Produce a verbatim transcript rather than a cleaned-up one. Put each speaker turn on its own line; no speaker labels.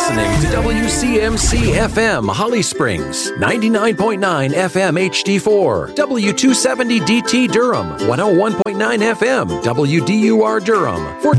listening to W C M C F M Holly Springs, ninety-nine point nine F M H D four, W two seventy D T Durham, one oh one point nine F M W D U R Durham,